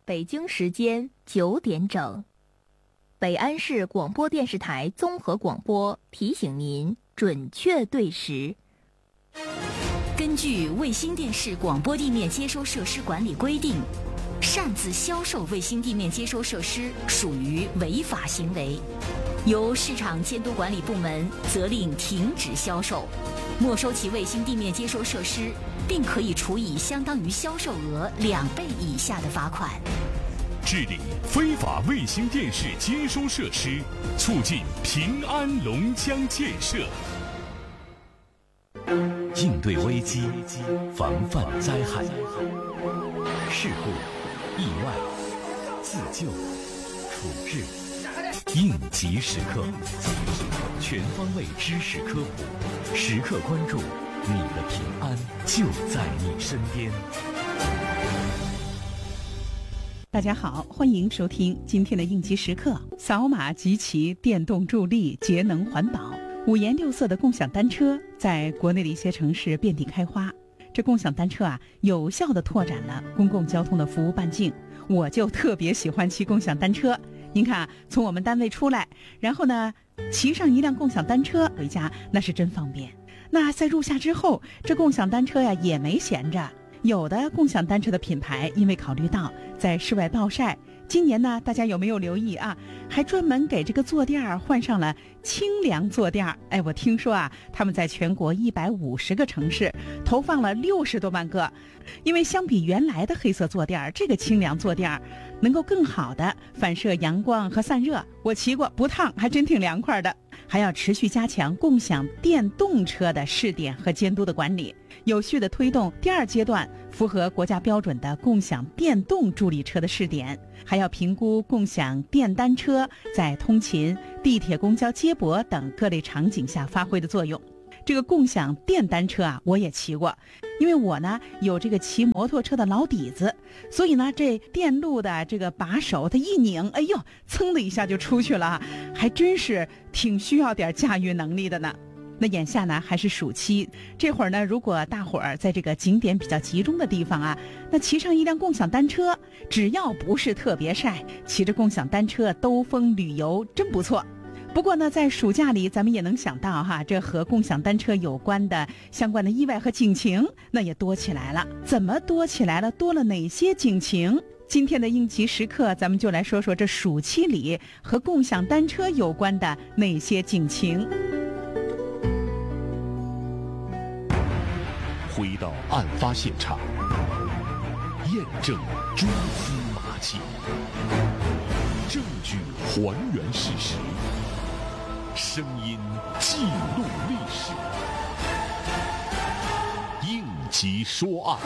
北京时间9点整。北安市广播电视台综合广播提醒您准确对时。 根据卫星电视广播地面接收设施管理规定，擅自销售卫星地面接收设施属于违法行为，由市场监督管理部门责令停止销售，没收其卫星地面接收设施，并可以处以相当于销售额2倍以下的罚款。 治理非法卫星电视接收设施，促进平安龙江建设。 应对危机，防范灾害，事故、意外、自救、处置，应急时刻，全方位知识科普，时刻关注，你的平安就在你身边。 大家好，欢迎收听今天的应急时刻。扫码集齐，电动助力，节能环保。五颜六色的共享单车在国内的一些城市遍地开花。这共享单车啊，有效地拓展了公共交通的服务半径。我就特别喜欢骑共享单车。您看啊，从我们单位出来，然后呢，骑上一辆共享单车回家，那是真方便。那在入夏之后，这共享单车呀也没闲着。有的共享单车的品牌因为考虑到在室外暴晒，今年呢，大家有没有留意啊？还专门给这个坐垫换上了清凉坐垫。哎，我听说啊，他们在全国150个城市投放了60多万个。因为相比原来的黑色坐垫，这个清凉坐垫能够更好的反射阳光和散热。我骑过，不烫，还真挺凉快的。还要持续加强共享电动车的试点和监督的管理，有序地推动第2阶段符合国家标准的共享电动助力车的试点，还要评估共享电单车在通勤、地铁、公交接驳等各类场景下发挥的作用。这个共享电单车啊，我也骑过，因为我呢有这个骑摩托车的老底子，所以呢这电路的这个把手它一拧，哎呦，噌的一下就出去了，还真是挺需要点驾驭能力的呢。那眼下呢还是暑期，这会儿呢，如果大伙儿在这个景点比较集中的地方啊，那骑上一辆共享单车，只要不是特别晒，骑着共享单车兜风旅游真不错。不过呢，在暑假里，咱们也能想到哈，这和共享单车有关的相关的意外和警情，那也多起来了。怎么多起来了？多了哪些警情？今天的应急时刻，咱们就来说说这暑期里和共享单车有关的哪些警情。 回到案发现场，验证蛛丝马迹，证据还原事实，声音记录历史，应急说案。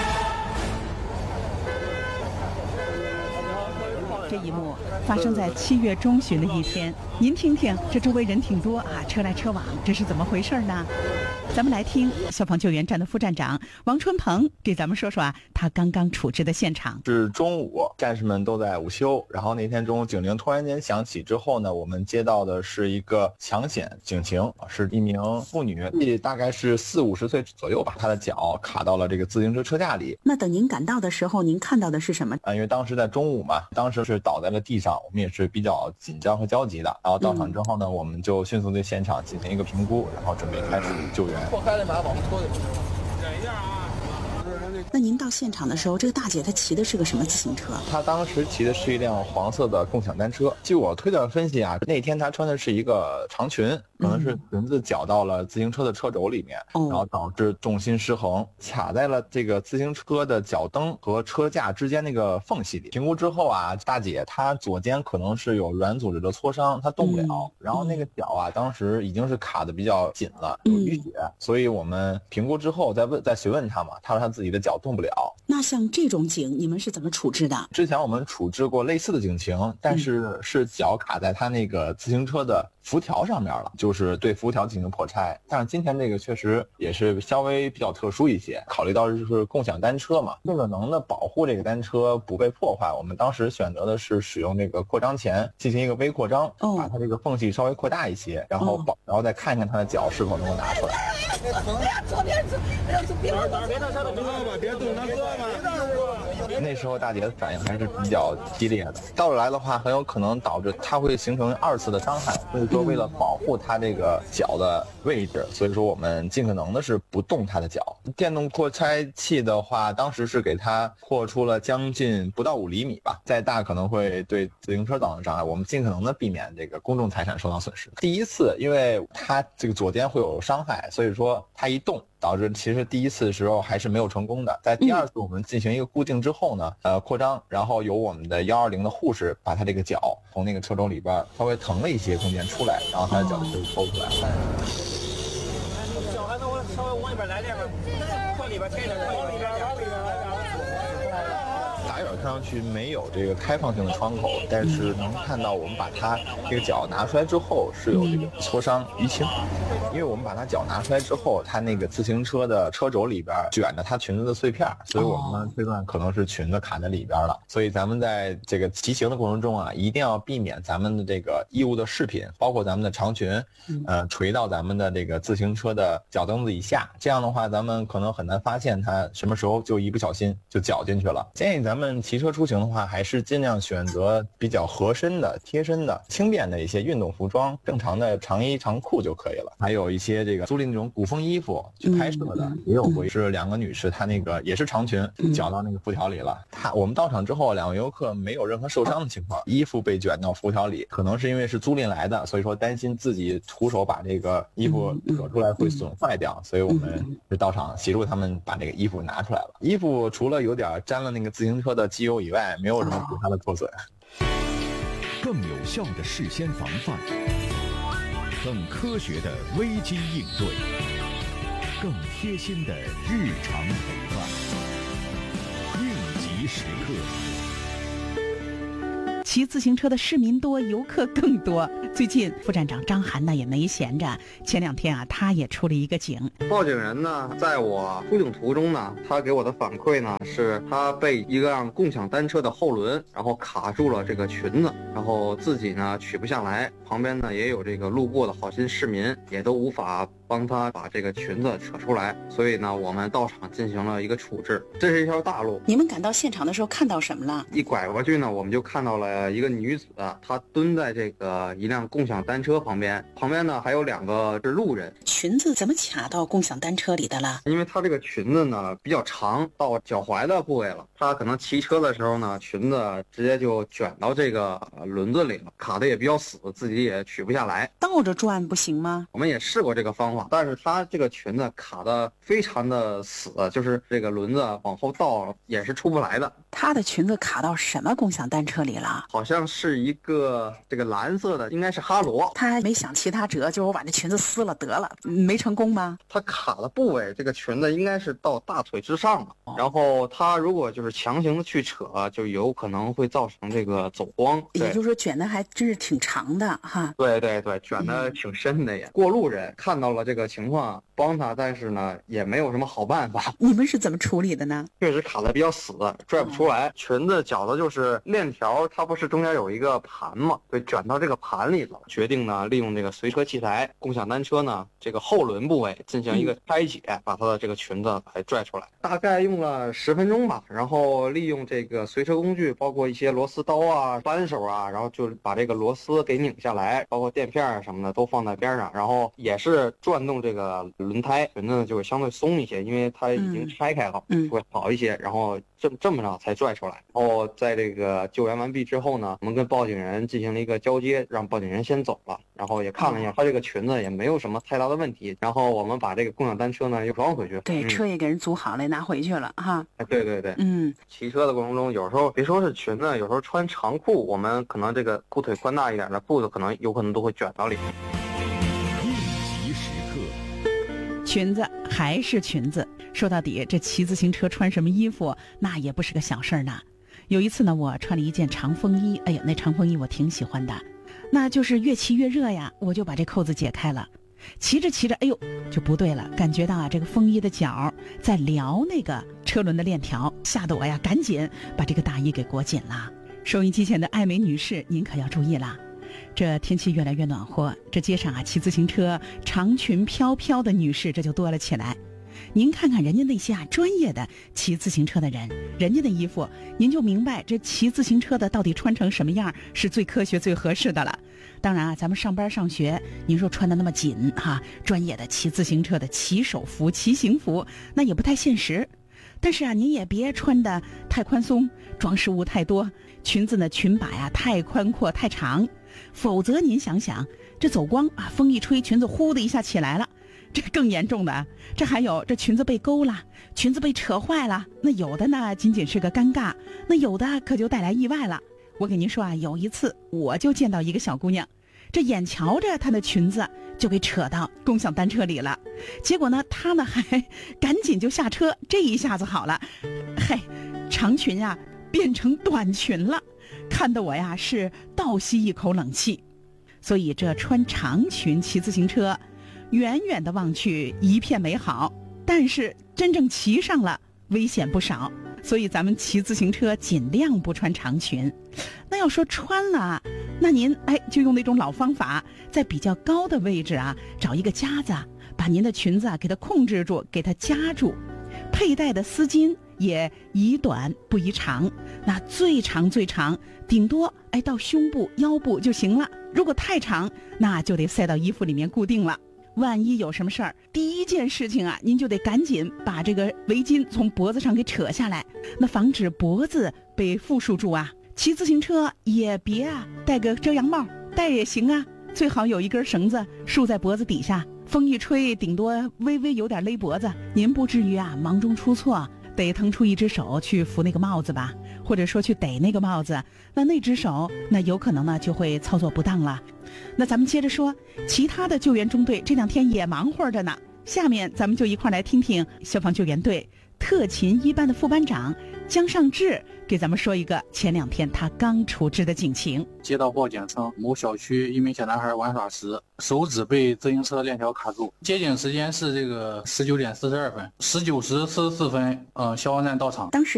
这一幕发生在7月中旬的一天，您听听，这周围人挺多啊，车来车往，这是怎么回事呢？咱们来听消防救援站的副站长王春鹏给咱们说说啊，他刚刚处置的现场。 是中午，战士们都在午休，然后那天中午警铃突然间响起之后呢，我们接到的是一个抢险警情，是一名妇女，大概是40-50岁左右吧，她的脚卡到了这个自行车车架里。 那等您赶到的时候，您看到的是什么？ 因为当时在中午嘛，当时是倒在了地上，我们也是比较紧张和焦急的。然后到场之后呢，我们就迅速对现场进行一个评估，然后准备开始救援。 破开了马往后拖点，忍一下啊！ 那您到现场的时候，这个大姐她骑的是个什么自行车？ 她当时骑的是一辆黄色的共享单车。据我推断分析啊，那天她穿的是一个长裙，可能是裙子绞到了自行车的车轴里面，然后导致重心失衡，卡在了这个自行车的脚蹬和车架之间那个缝隙里。评估之后啊，大姐她左肩可能是有软组织的挫伤，她动不了，然后那个脚啊，当时已经是卡得比较紧了，有淤血，所以我们评估之后再询问她嘛，她说她自己的脚动不了。 那像这种警，你们是怎么处置的？ 之前我们处置过类似的警情，但是是脚卡在她那个自行车的辐条上面了，就是对辐条进行破拆。但是今天这个确实也是稍微比较特殊一些，考虑到就是共享单车嘛，尽可能的保护这个单车不被破坏，我们当时选择的是使用这个扩张钳进行一个微扩张，把它这个缝隙稍微扩大一些，然后再看一看它的脚是否能够拿出来。 别动他胳膊，别动他胳膊，别动他胳膊。 那时候大姐的反应还是比较激烈的，倒来的话很有可能导致它会形成2次的伤害，所以说为了保护它这个脚的位置，所以说我们尽可能的是不动它的脚。电动扩拆器的话，当时是给它扩出了将近不到5厘米吧，再大可能会对自行车造成伤害，我们尽可能的避免这个公众财产受到损失。第一次因为它这个左肩会有伤害，所以说它一动导致其实第一次的时候还是没有成功的。在第2次我们进行一个固定之后呢，扩张，然后由我们的120的护士把他这个脚从那个车轴里边稍微腾了一些空间出来，然后他的脚就抽出来了。 脚还能稍微往里边来点吗？往里边贴一点，往里边来点。 打眼看上去没有这个开放性的窗口，但是能看到我们把它这个脚拿出来之后是有这个挫伤淤青，因为我们把它脚拿出来之后，它那个自行车的车轴里边卷着它裙子的碎片，所以我们呢推断可能是裙子卡在里边了。所以咱们在这个骑行的过程中啊，一定要避免咱们的这个衣物的饰品，包括咱们的长裙，垂到咱们的这个自行车的脚蹬子以下，这样的话咱们可能很难发现它什么时候就一不小心就绞进去了。建议咱们骑车出行的话，还是尽量选择比较合身的、贴身的、轻便的一些运动服装，正常的长衣长裤就可以了。还有一些这个租赁那种古风衣服去拍摄的，也有过是2个女士，她那个也是长裙绞到那个辐条里了。我们到场之后，2位游客没有任何受伤的情况，衣服被卷到辐条里，可能是因为是租赁来的，所以说担心自己徒手把这个衣服扯出来会损坏掉，所以我们就到场协助他们把这个衣服拿出来了。衣服除了有点沾了那个自行车的机油以外，没有什么其他的破损。 更有效的事先防范，更科学的危机应对，更贴心的日常陪伴，应急时刻。 骑自行车的市民多，游客更多。最近副站长张涵呢也没闲着，前2天啊他也出了一个警。 报警人呢，在我出警途中呢，他给我的反馈呢是他被一辆共享单车的后轮然后卡住了这个裙子，然后自己呢取不下来，旁边呢也有这个路过的好心市民，也都无法帮他把这个裙子扯出来，所以呢我们到场进行了一个处置。这是一条大路， 你们赶到现场的时候看到什么了？ 一拐过去呢，我们就看到了一个女子，她蹲在这个一辆共享单车旁边呢还有2个是路人。 裙子怎么卡到共享单车里的了？ 因为她这个裙子呢比较长，到脚踝的部位了，她可能骑车的时候呢，裙子直接就卷到这个轮子里了，卡的也比较死，自己也取不下来。 倒着转不行吗？ 我们也试过这个方法，但是她这个裙子卡的非常的死，就是这个轮子往后倒也是出不来的。 她的裙子卡到什么共享单车里了？ 好像是一个这个蓝色的，应该是哈罗。 她没想其他辙，就是我把这裙子撕了得了，没成功吗？ 她卡的部位，这个裙子应该是到大腿之上了，然后她如果就是强行的去扯，就有可能会造成这个走光。 也就是说卷的还真是挺长的哈。 对对对，卷的挺深的也。过路人看到了这个情况，帮他，但是呢也没有什么好办法。 你们是怎么处理的呢？ 确实卡的比较死，拽不出来。裙子绞的就是链条，它不是中间有一个盘嘛，对，卷到这个盘里了。决定呢利用这个随车器材共享单车呢这个后轮部位进行一个拆解，把它的这个裙子给拽出来。大概用了10分钟吧，然后利用这个随车工具，包括一些螺丝刀啊、扳手啊，然后就把这个螺丝给拧下来，包括垫片什么的都放在边上，然后也是转动这个轮胎，裙子就会相对松一些，因为它已经拆开了，会好一些。然后这么着才拽出来。然后在这个救援完毕之后呢，我们跟报警人进行了一个交接，让报警人先走了，然后也看了一下他这个裙子也没有什么太大的问题，然后我们把这个共享单车呢又装回去， 对，车也给人租好了，拿回去了哈。 对对对，骑车的过程中，有时候别说是裙子，有时候穿长裤，我们可能这个裤腿宽大一点的裤子，有可能都会卷到里面。 应急时刻， 裙子还是裙子，说到底，这骑自行车穿什么衣服，那也不是个小事儿呢。有一次呢，我穿了一件长风衣，哎呀，那长风衣我挺喜欢的，那就是越骑越热呀，我就把这扣子解开了。骑着骑着，哎呦，就不对了，感觉到啊，这个风衣的角在撩那个车轮的链条，吓得我呀，赶紧把这个大衣给裹紧了。收音机前的爱美女士，您可要注意了，这天气越来越暖和，这街上啊，骑自行车长裙飘飘的女士这就多了起来。 您看看人家那些专业的骑自行车的人，人家的衣服您就明白这骑自行车的到底穿成什么样是最科学最合适的了。当然咱们上班上学您说穿的那么紧专业的骑自行车的骑手服骑行服那也不太现实。但是您也别穿的太宽松，装饰物太多，裙子呢裙摆太宽阔太长，否则您想想这走光风一吹裙子呼的一下起来了，这更严重的这还有这裙子被勾了，裙子被扯坏了，那有的呢仅仅是个尴尬，那有的可就带来意外了。我给您说有一次我就见到一个小姑娘，这眼瞧着她的裙子就给扯到共享单车里了，结果呢她呢还赶紧就下车，这一下子好了，长裙变成短裙了，看得我是倒吸一口冷气。所以这穿长裙骑自行车，远远的望去一片美好，但是真正骑上了危险不少。所以咱们骑自行车尽量不穿长裙。那要说穿了，那您就用那种老方法，在比较高的位置找一个夹子，把您的裙子给它控制住，给它夹住。佩戴的丝巾也宜短不宜长，那最长顶多到胸部腰部就行了，如果太长那就得塞到衣服里面固定了。万一有什么事儿，第一件事情您就得赶紧把这个围巾从脖子上给扯下来，那防止脖子被缚束住骑自行车也别戴个遮阳帽，戴也行最好有一根绳子束在脖子底下，风一吹顶多微微有点勒脖子，您不至于忙中出错得腾出一只手去扶那个帽子吧，或者说去逮那个帽子，那只手那有可能呢就会操作不当了。那咱们接着说，其他的救援中队这2天也忙活着呢。下面咱们就一块来听听消防救援队特勤一班的副班长江尚志给咱们说一个前2天他刚处置的警情。 接到报警称某小区一名小男孩玩耍时手指被自行车链条卡住，接警时间是这个19点42分，19时44分消防站到场。 当时